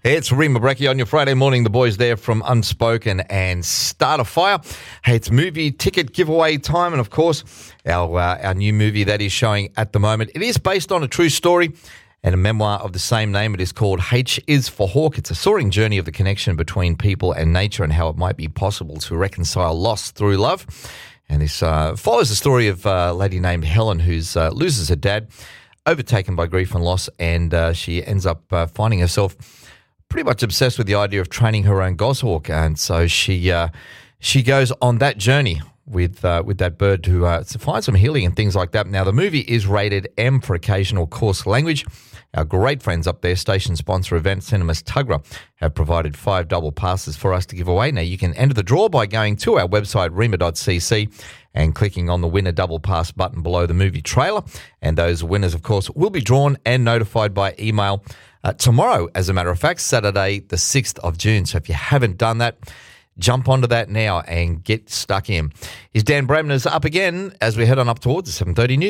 It's Rima Brecchi on your Friday morning. The boys there from Unspoken and Start a Fire. Hey, it's movie ticket giveaway time, and of course, our new movie that is showing at the moment. It is based on a true story and a memoir of the same name. It is called H is for Hawk. It's a soaring journey of the connection between people and nature and how it might be possible to reconcile loss through love. And this follows the story of a lady named Helen who loses her dad, overtaken by grief and loss, and she ends up finding herself pretty much obsessed with the idea of training her own goshawk. And so she goes on that journey with that bird to find some healing and things like that. Now, the movie is rated M for occasional coarse language. Our great friends up there, station sponsor event Cinemas Tuggerah, have provided 5 double passes for us to give away. Now, you can enter the draw by going to our website, rima.cc, and clicking on the winner double pass button below the movie trailer. And those winners, of course, will be drawn and notified by email tomorrow, as a matter of fact, Saturday, the 6th of June. So if you haven't done that, jump onto that now and get stuck in. Is Dan Bremner's up again as we head on up towards the 7:30 news.